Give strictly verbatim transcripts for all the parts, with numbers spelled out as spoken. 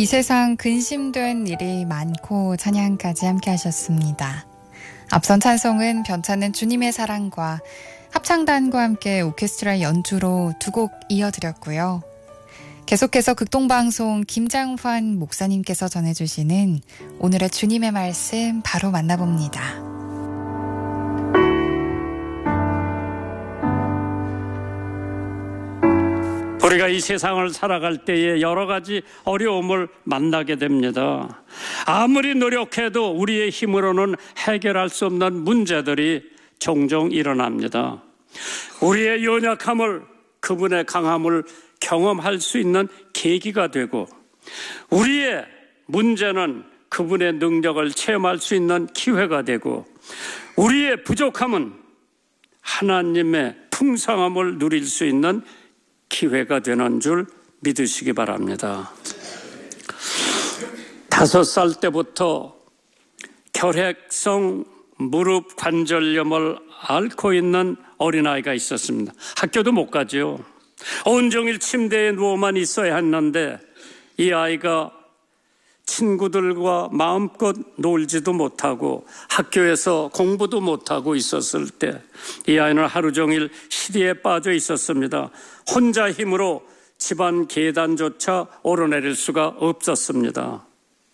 이 세상 근심된 일이 많고 찬양까지 함께 하셨습니다. 앞선 찬송은 변찮는 주님의 사랑과 합창단과 함께 오케스트라 연주로 두 곡 이어드렸고요. 계속해서 극동방송 김장환 목사님께서 전해주시는 오늘의 주님의 말씀 바로 만나봅니다. 우리가 이 세상을 살아갈 때에 여러 가지 어려움을 만나게 됩니다. 아무리 노력해도 우리의 힘으로는 해결할 수 없는 문제들이 종종 일어납니다. 우리의 연약함을, 그분의 강함을 경험할 수 있는 계기가 되고, 우리의 문제는 그분의 능력을 체험할 수 있는 기회가 되고, 우리의 부족함은 하나님의 풍성함을 누릴 수 있는 기회가 되는 줄 믿으시기 바랍니다. 다섯 살 때부터 결핵성 무릎 관절염을 앓고 있는 어린아이가 있었습니다. 학교도 못 가죠. 온종일 침대에 누워만 있어야 했는데 이 아이가 친구들과 마음껏 놀지도 못하고 학교에서 공부도 못하고 있었을 때 이 아이는 하루 종일 시리에 빠져 있었습니다. 혼자 힘으로 집안 계단조차 오르내릴 수가 없었습니다.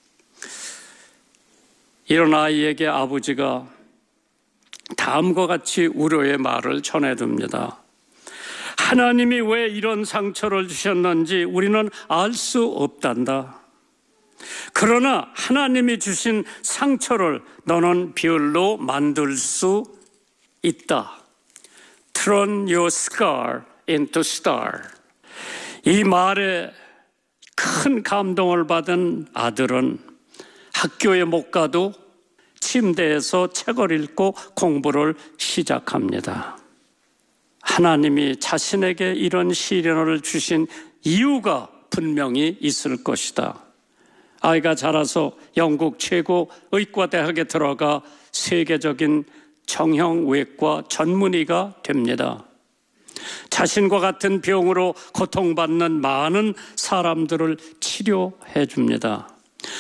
이런 아이에게 아버지가 다음과 같이 우려의 말을 전해줍니다. 하나님이 왜 이런 상처를 주셨는지 우리는 알 수 없단다. 그러나 하나님이 주신 상처를 너는 별로 만들 수 있다. Turn your scar into star. 이 말에 큰 감동을 받은 아들은 학교에 못 가도 침대에서 책을 읽고 공부를 시작합니다. 하나님이 자신에게 이런 시련을 주신 이유가 분명히 있을 것이다. 아이가 자라서 영국 최고 의과대학에 들어가 세계적인 정형외과 전문의가 됩니다. 자신과 같은 병으로 고통받는 많은 사람들을 치료해 줍니다.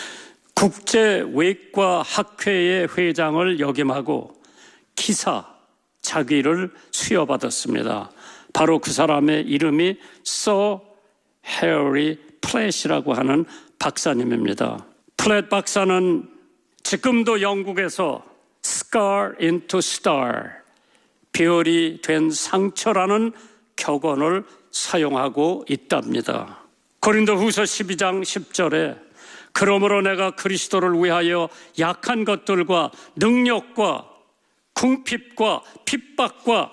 국제외과학회의 회장을 역임하고 기사 자기를 수여받았습니다. 바로 그 사람의 이름이 서 해리 플랫이라고 하는 박사님입니다. 플랫 박사는 지금도 영국에서 Scar into Star, 별이 된 상처라는 격언을 사용하고 있답니다. 고린도후서 십이 장 십 절에 그러므로 내가 그리스도를 위하여 약한 것들과 능력과 궁핍과 핍박과